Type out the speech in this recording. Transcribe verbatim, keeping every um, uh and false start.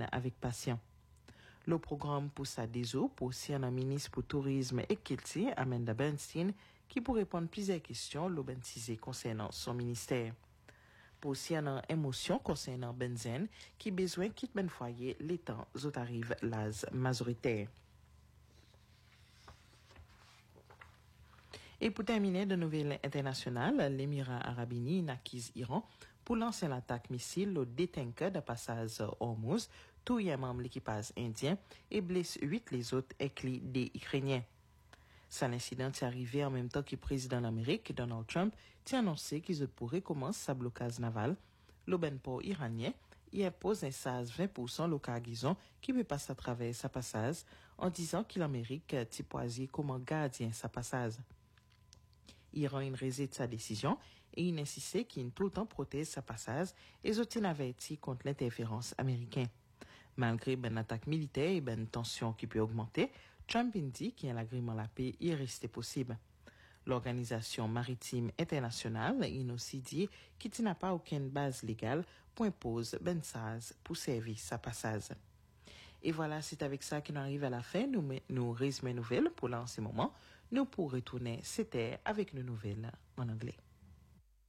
amène avec passion. Le programme pousse à des eaux pour aussi un ministre pour tourisme et culture, Amanda Bernstein, qui pour répondre plusieurs questions l'aubentisé concernant son ministère. Pour aussi un émotion concernant Benzen, qui besoin quitte ben foyer, les temps autres arrivent l'âge majoritaire. Et pour terminer, de nouvelles internationales, l'Émirat arabe uni n'acquise Iran pour lancer l'attaque missile au détanker de passage Hormuz, tout y est membre de l'équipage indien et blesse huit les autres éclis des Ukrainiens. Cet incident est arrivé en même temps que le président de l'Amérique, Donald Trump, a annoncé qu'il pourrait commencer sa blocage naval. L'aubaine port iranien y impose un seize à vingt pour cent de cargaison qui peut passer à travers sa passage en disant que l'Amérique t'y poisie comme gardien sa passage. Iran il réside sa décision et il insistait qu'il tout le temps protège sa passage et il averti contre l'interférence américaine. Malgré une attaque militaire et une tension qui peut augmenter, Trump dit qu'un agrément la paix est resté possible. L'Organisation maritime internationale il aussi dit qu'il n'a pas aucune base légale pour imposer ben saz pour servir sa passage. Et voilà, c'est avec ça qu'on arrive à la fin. Nous, nous résumons les nouvelles pour là en ce moment. Nous pourrons retourner, c'était avec nos nouvelles en anglais.